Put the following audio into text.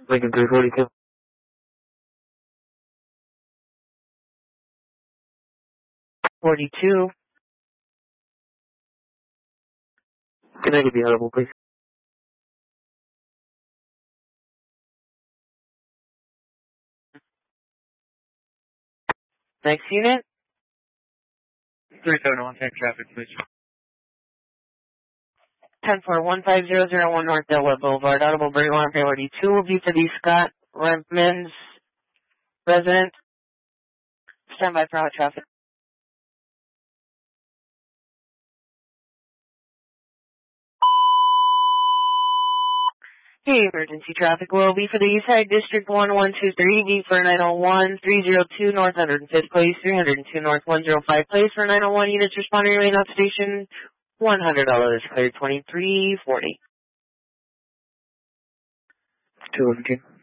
Lincoln 342. $42. Can I give you audible, please? Next unit? 3701, check traffic, please. 10-4-15001 North Delaware Boulevard. Audible Brightline priority 2 will be for the Scott Rempmans resident. Stand by for hot traffic. The emergency traffic will be for the Eastside District 1123, D for 901, 302 North 105th Place, 302 North 105 Place for 901 units responding remain on station. $100 cleared 2340. 217.